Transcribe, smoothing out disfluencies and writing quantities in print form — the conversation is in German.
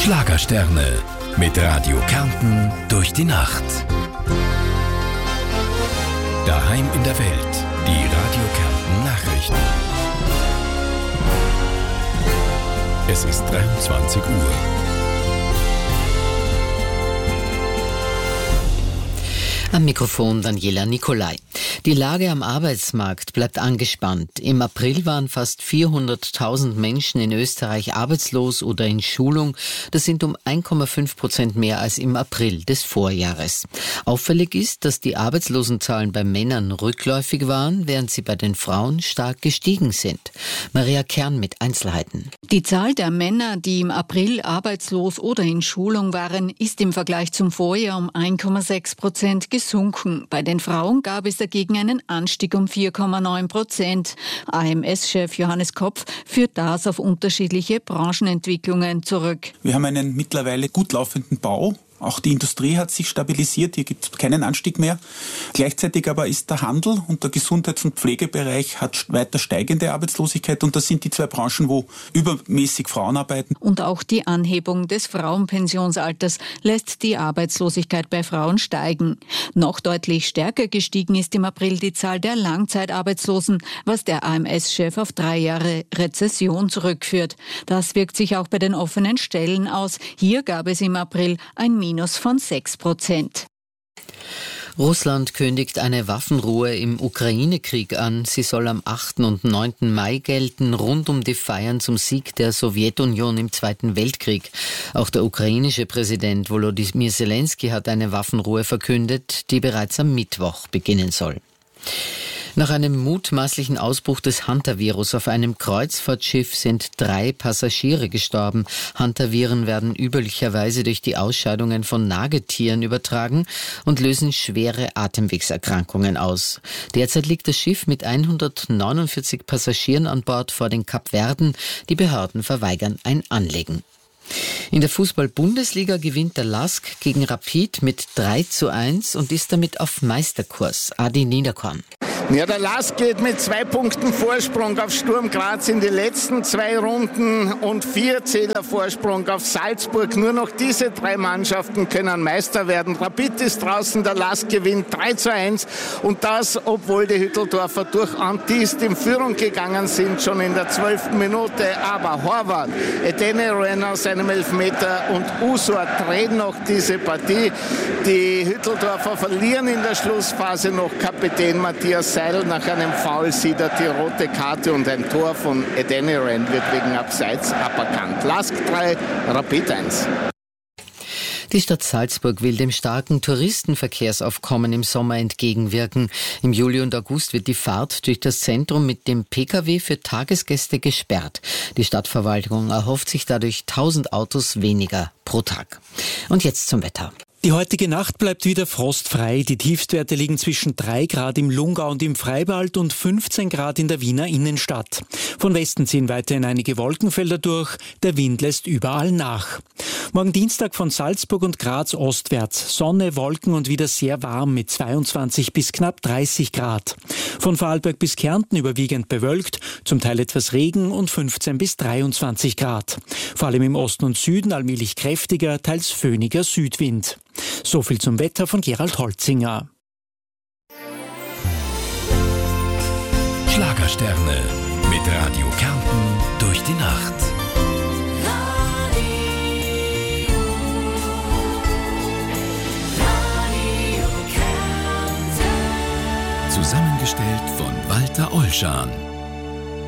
Schlagersterne mit Radio Kärnten durch die Nacht. Daheim in der Welt, die Radio Kärnten Nachrichten. Es ist 23 Uhr. Am Mikrofon Daniela Nicolai. Die Lage am Arbeitsmarkt bleibt angespannt. Im April waren fast 400.000 Menschen in Österreich arbeitslos oder in Schulung. Das sind um 1,5% mehr als im April des Vorjahres. Auffällig ist, dass die Arbeitslosenzahlen bei Männern rückläufig waren, während sie bei den Frauen stark gestiegen sind. Maria Kern mit Einzelheiten. Die Zahl der Männer, die im April arbeitslos oder in Schulung waren, ist im Vergleich zum Vorjahr um 1,6% gesunken. Bei den Frauen gab es dagegen einen Anstieg um 4,9%. AMS-Chef Johannes Kopf führt das auf unterschiedliche Branchenentwicklungen zurück. Wir haben einen mittlerweile gut laufenden Bau. Auch die Industrie hat sich stabilisiert, hier gibt es keinen Anstieg mehr. Gleichzeitig aber ist der Handel und der Gesundheits- und Pflegebereich hat weiter steigende Arbeitslosigkeit und das sind die zwei Branchen, wo übermäßig Frauen arbeiten. Und auch die Anhebung des Frauenpensionsalters lässt die Arbeitslosigkeit bei Frauen steigen. Noch deutlich stärker gestiegen ist im April die Zahl der Langzeitarbeitslosen, was der AMS-Chef auf 3 Jahre Rezession zurückführt. Das wirkt sich auch bei den offenen Stellen aus. Hier gab es im April ein Minus von 6%. Russland kündigt eine Waffenruhe im Ukraine-Krieg an. Sie soll am 8. und 9. Mai gelten, rund um die Feiern zum Sieg der Sowjetunion im Zweiten Weltkrieg. Auch der ukrainische Präsident Volodymyr Zelensky hat eine Waffenruhe verkündet, die bereits am Mittwoch beginnen soll. Nach einem mutmaßlichen Ausbruch des Hantavirus auf einem Kreuzfahrtschiff sind 3 Passagiere gestorben. Hantaviren werden üblicherweise durch die Ausscheidungen von Nagetieren übertragen und lösen schwere Atemwegserkrankungen aus. Derzeit liegt das Schiff mit 149 Passagieren an Bord vor den Kapverden. Die Behörden verweigern ein Anlegen. In der Fußball-Bundesliga gewinnt der LASK gegen Rapid mit 3:1 und ist damit auf Meisterkurs. Adi Niederkorn. Ja, der LASK geht mit 2 Punkten Vorsprung auf Sturm Graz in die letzten 2 Runden und 4 Zähler Vorsprung auf Salzburg. Nur noch diese 3 Mannschaften können Meister werden. Rapid ist draußen, der LASK gewinnt 3:1 und das, obwohl die Hütteldorfer durch Antist in Führung gegangen sind, schon in der 12. Minute. Aber Horvath, Edene aus einem Elfmeter und Usor drehen noch diese Partie. Die Hütteldorfer verlieren in der Schlussphase noch. Kapitän Matthias Seidel nach einem Foul sieht er die rote Karte und ein Tor von Edeniran wird wegen Abseits aberkannt. LASK 3, Rapid 1. Die Stadt Salzburg will dem starken Touristenverkehrsaufkommen im Sommer entgegenwirken. Im Juli und August wird die Fahrt durch das Zentrum mit dem Pkw für Tagesgäste gesperrt. Die Stadtverwaltung erhofft sich dadurch 1000 Autos weniger pro Tag. Und jetzt zum Wetter. Die heutige Nacht bleibt wieder frostfrei. Die Tiefstwerte liegen zwischen 3 Grad im Lungau und im Freiwald und 15 Grad in der Wiener Innenstadt. Von Westen ziehen weiterhin einige Wolkenfelder durch. Der Wind lässt überall nach. Morgen Dienstag von Salzburg und Graz ostwärts. Sonne, Wolken und wieder sehr warm mit 22 bis knapp 30 Grad. Von Vorarlberg bis Kärnten überwiegend bewölkt, zum Teil etwas Regen und 15 bis 23 Grad. Vor allem im Osten und Süden allmählich kräftiger, teils föhniger Südwind. So viel zum Wetter von Gerald Holzinger. Schlagersterne mit Radio Kärnten durch die Nacht. Zusammengestellt von Walter Olschan.